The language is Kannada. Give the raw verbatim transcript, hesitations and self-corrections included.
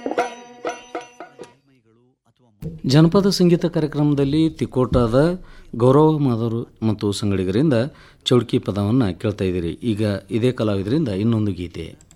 ಜನಪದ ಸಂಗೀತ ಕಾರ್ಯಕ್ರಮದಲ್ಲಿ ತಿಕೋಟಾದ ಗೌರವ ಮಾಧವರು ಮತ್ತು ಸಂಗಡಿಗರಿಂದ ಚೌಡ್ಕಿ ಪದವನ್ನು ಕೇಳ್ತಾ ಇದ್ದೀರಿ. ಈಗ ಇದೇ ಕಲಾವಿದರಿಂದ ಇನ್ನೊಂದು ಗೀತೆ.